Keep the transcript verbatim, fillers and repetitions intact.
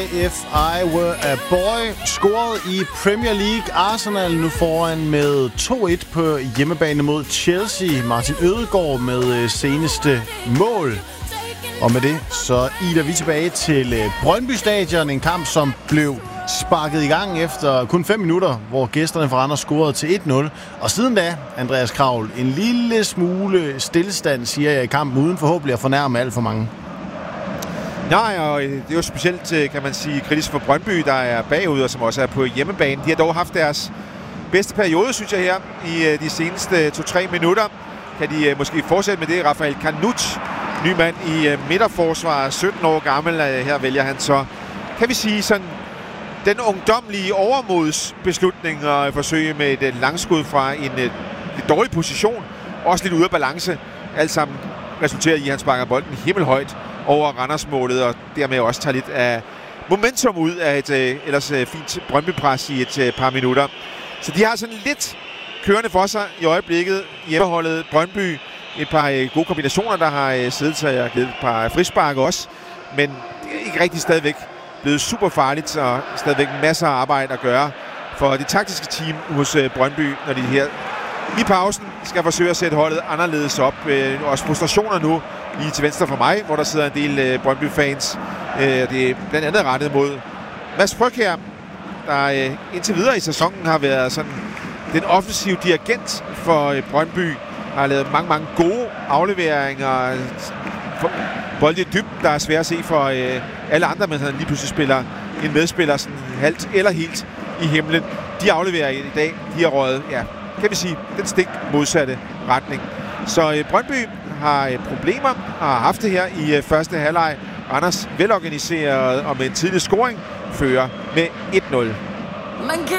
If I Were a Boy scoret i Premier League. Arsenal nu foran med to et på hjemmebane mod Chelsea. Martin Ødegaard med seneste mål. Og med det så iler vi tilbage til Brøndby Stadion. En kamp, som blev sparket i gang efter kun fem minutter, hvor gæsterne fra Randers scorede til et nul. Og siden da, Andreas Kravl, en lille smule stillestand, siger jeg, i kampen, uden forhåbentlig at fornærme alt for mange. Nej, og det er jo specielt, kan man sige, kritisk for Brøndby, der er bagud, og som også er på hjemmebane. De har dog haft deres bedste periode, synes jeg, her i de seneste to-tre minutter. Kan de måske fortsætte med det? Rafael Kanut, ny mand i midterforsvar, sytten år gammel. Her vælger han så, kan vi sige, sådan den ungdomlige overmodsbeslutning og forsøge med et langskud fra en lidt dårlig position. Også lidt ude af balance. Alt sammen resulterer i, at han sparker bolden himmelhøjt over Randers-målet, og dermed også tager lidt af momentum ud af et øh, ellers øh, fint Brøndby-pres i et øh, par minutter. Så de har sådan lidt kørende for sig i øjeblikket. Hjemmeholdet Brøndby, et par øh, gode kombinationer, der har øh, siddet sig og givet et par frispark også, men det er ikke rigtig stadigvæk blevet super farligt, og stadigvæk masser af arbejde at gøre for det taktiske team hos øh, Brøndby, når de her i pausen skal forsøge at sætte holdet anderledes op. Øh, også frustrationer nu lige til venstre for mig, hvor der sidder en del øh, Brøndby-fans. Øh, det er blandt andet rettet mod Mads Frøkjær, der øh, indtil videre i sæsonen har været sådan den offensive dirigent for øh, Brøndby. Har lavet mange, mange gode afleveringer. Bolde i dybden, der er svært at se for øh, alle andre, men han lige pludselig spiller en medspiller sådan halvt eller helt i himlen. De afleverer i dag, de har røget, ja, kan vi sige, den stik modsatte retning. Så øh, Brøndby har øh, problemer, har haft det her i øh, første halvleg. Randers velorganiseret og med en tidlig scoring fører med et nul.